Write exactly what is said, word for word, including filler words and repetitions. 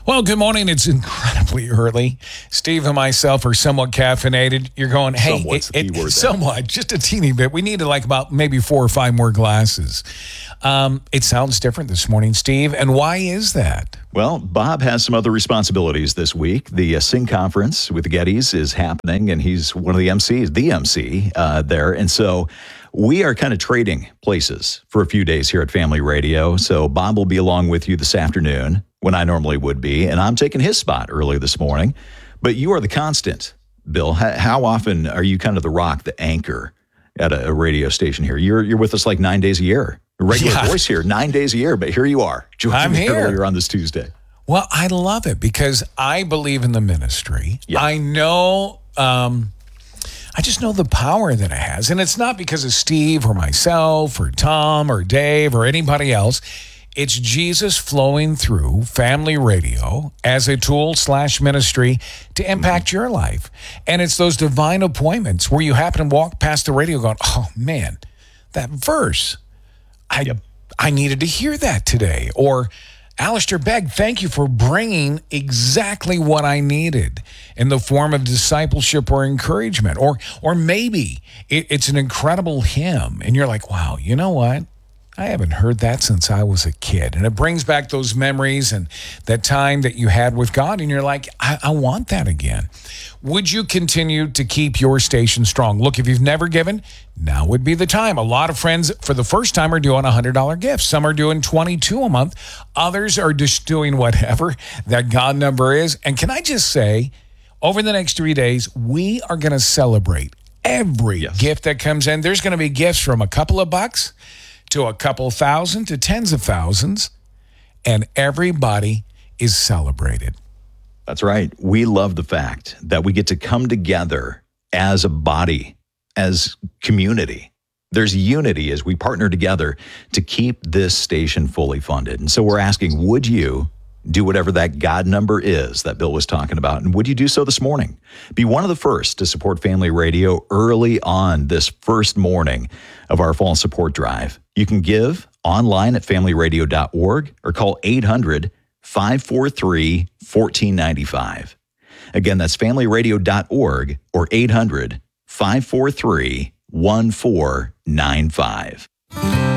Well, good morning. It's incredibly early. Steve and myself are somewhat caffeinated. You're going, hey, Somewhat's it, the key it, word there. somewhat, just a teeny bit. We needed like about maybe four or five more glasses. Um, it sounds different this morning, Steve. And why is that? Well, Bob has some other responsibilities this week. The uh, Sing Conference with the Gettys is happening, and he's one of the M Cs, the M C uh, there. And so we are kind of trading places for a few days here at Family Radio. So Bob will be along with you this afternoon when I normally would be, and I'm taking his spot early this morning. But you are the constant, Bill. How, how often are you kind of the rock, the anchor at a, a radio station here? You're you're with us like nine days a year. Regular Yeah. voice here, nine days a year, but here you are. Joining I'm me here. earlier on this Tuesday. Well, I love it because I believe in the ministry. Yeah. I know, um, I just know the power that it has. And it's not because of Steve or myself or Tom or Dave or anybody else. It's Jesus flowing through Family Radio as a tool slash ministry to impact mm-hmm. your life. And it's those divine appointments where you happen to walk past the radio going, oh, man, that verse, I, yep. I needed to hear that today. Or, Alistair Begg, thank you for bringing exactly what I needed in the form of discipleship or encouragement. Or, or maybe it, it's an incredible hymn, and you're like, wow, you know what? I haven't heard that since I was a kid. And it brings back those memories and that time that you had with God. And you're like, I, I want that again. Would you continue to keep your station strong? Look, if you've never given, now would be the time. A lot of friends for the first time are doing a one hundred dollars gift. Some are doing twenty-two dollars a month. Others are just doing whatever that God number is. And can I just say, over the next three days, we are going to celebrate every yes. gift that comes in. There's going to be gifts from a couple of bucks to a couple thousand to tens of thousands, and everybody is celebrated. That's right. We love the fact that we get to come together as a body, as community. There's unity as we partner together to keep this station fully funded. And so we're asking, would you do whatever that God number is that Bill was talking about? And would you do so this morning? Be one of the first to support Family Radio early on this first morning of our fall support drive. You can give online at family radio dot org or call eight hundred, five four three, one four nine five. Again, that's family radio dot org or eight hundred, five four three, one four nine five.